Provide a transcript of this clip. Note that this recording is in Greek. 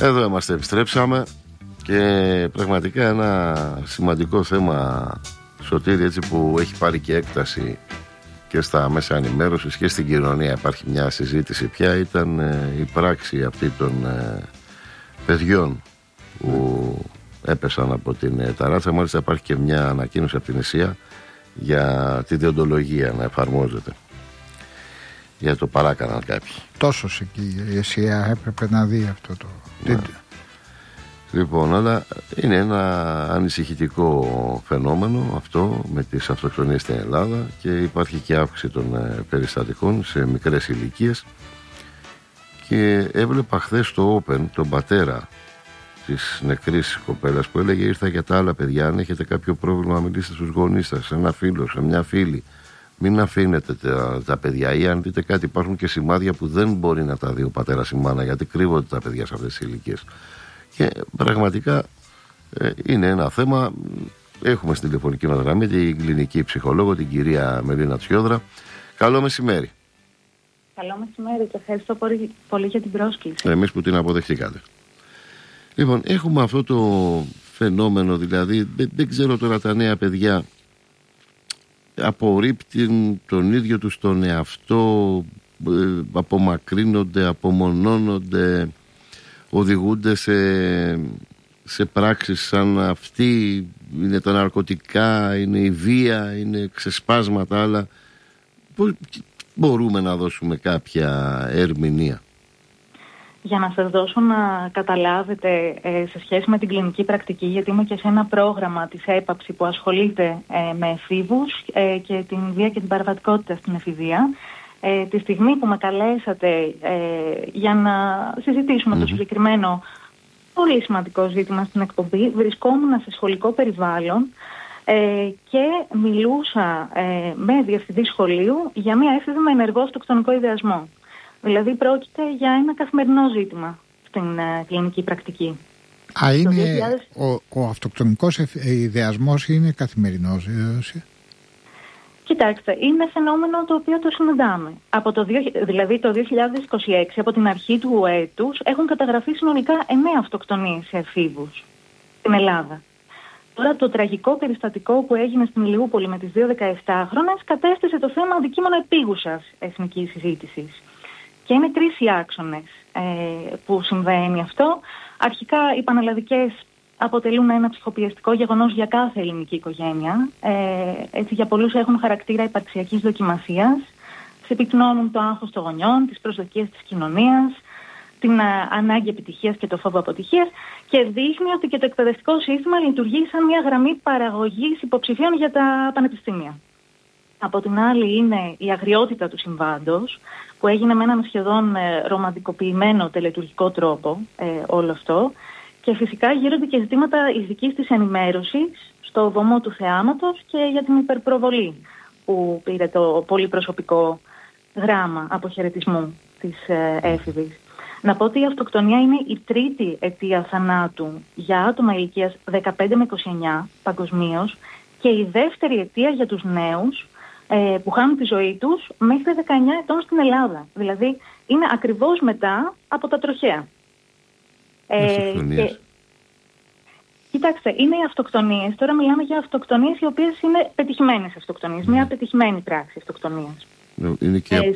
Εδώ είμαστε, επιστρέψαμε και πραγματικά ένα σημαντικό θέμα, Σωτήρη, έτσι, που έχει πάρει και έκταση και στα μέσα ενημέρωσης και στην κοινωνία. Υπάρχει μια συζήτηση πια, ήταν η πράξη αυτή των παιδιών που έπεσαν από την ταράτσα. Μάλιστα υπάρχει και μια ανακοίνωση από την ΕΣΥΑ για τη διοντολογία να εφαρμόζεται. Για το παράκαναν κάποιοι. Τόσο εκεί η ΕΣΥΑ έπρεπε να δει αυτό το... Ναι. Λοιπόν, αλλά είναι ένα ανησυχητικό φαινόμενο αυτό με τις αυτοκτονίες στην Ελλάδα και υπάρχει και αύξηση των περιστατικών σε μικρές ηλικίες. Και έβλεπα χθες στο Open τον πατέρα της νεκρής κοπέλας που έλεγε: ήρθα για τα άλλα παιδιά, αν έχετε κάποιο πρόβλημα μιλήστε στους γονείς σας, σε ένα φίλο, σε μια φίλη. Μην αφήνετε τα παιδιά, ή αν δείτε κάτι, υπάρχουν και σημάδια που δεν μπορεί να τα δει ο πατέρας ή η μάνα, γιατί κρύβονται τα παιδιά σε αυτές τις ηλικίες. Και πραγματικά είναι ένα θέμα. Έχουμε στην τηλεφωνική μας γραμμή την κλινική ψυχολόγο, την κυρία Μελίνα Τσιόδρα. Καλό μεσημέρι. Καλό μεσημέρι και ευχαριστώ πολύ για την πρόσκληση. Εμείς που την αποδεχτήκατε. Λοιπόν, έχουμε αυτό το φαινόμενο, δηλαδή δεν ξέρω τώρα, τα νέα παιδιά απορρίπτουν τον ίδιο τους τον εαυτό, απομακρύνονται, απομονώνονται, οδηγούνται σε πράξεις σαν αυτή, είναι τα ναρκωτικά, είναι η βία, είναι ξεσπάσματα, αλλά πώς μπορούμε να δώσουμε κάποια ερμηνεία? Για να σας δώσω να καταλάβετε σε σχέση με την κλινική πρακτική, γιατί είμαι και σε ένα πρόγραμμα της ΕΠΑψη που ασχολείται με εφήβους και την βία και την παραβατικότητα στην εφηβεία. Τη στιγμή που με καλέσατε για να συζητήσουμε το συγκεκριμένο πολύ σημαντικό ζήτημα στην εκπομπή, βρισκόμουν σε σχολικό περιβάλλον και μιλούσα με διευθυντή σχολείου για μια έφηβη με ενεργό αυτοκτονικό ιδεασμό. Δηλαδή πρόκειται για ένα καθημερινό ζήτημα στην κλινική πρακτική. Είναι ο αυτοκτονικός ιδεασμός είναι καθημερινός? Κοιτάξτε, είναι φαινόμενο το οποίο το συναντάμε. Δηλαδή το 2026, από την αρχή του έτους, έχουν καταγραφεί συνολικά 9 αυτοκτονίες σε εφήβους στην Ελλάδα. Τώρα το τραγικό περιστατικό που έγινε στην Ηλιούπολη με τις 2 17χρονες κατέστησε το θέμα αντικείμενο επίγουσας εθνικής συζήτησης. Και είναι 3 οι άξονες που συμβαίνει αυτό. Αρχικά οι πανελλαδικές αποτελούν ένα ψυχοπιεστικό γεγονός για κάθε ελληνική οικογένεια. Έτσι για πολλούς έχουν χαρακτήρα υπαρξιακής δοκιμασίας. Συμπυκνώνουν το άγχος των γονιών, τις προσδοκίες της κοινωνίας, την ανάγκη επιτυχίας και το φόβο αποτυχίας και δείχνει ότι και το εκπαιδευτικό σύστημα λειτουργεί σαν μια γραμμή παραγωγής υποψηφίων για τα πανεπιστήμια. Από την άλλη είναι η αγριότητα του συμβάντος, που έγινε με έναν σχεδόν ρομαντικοποιημένο τελετουργικό τρόπο όλο αυτό. Και φυσικά γύρονται και ζητήματα ηθικής της ενημέρωσης στο βωμό του θεάματος και για την υπερπροβολή που πήρε το πολύ προσωπικό γράμμα αποχαιρετισμού της έφηβης. Να πω ότι η αυτοκτονία είναι η 3η αιτία θανάτου για άτομα ηλικίας 15 με 29 παγκοσμίως και η 2η αιτία για τους νέους που χάνουν τη ζωή τους μέχρι 19 ετών στην Ελλάδα. Δηλαδή είναι ακριβώς μετά από τα τροχαία. Κοιτάξτε, είναι οι αυτοκτονίες. Τώρα μιλάμε για αυτοκτονίες οι οποίες είναι πετυχημένες αυτοκτονίες. Μια πετυχημένη πράξη αυτοκτονίας. Είναι και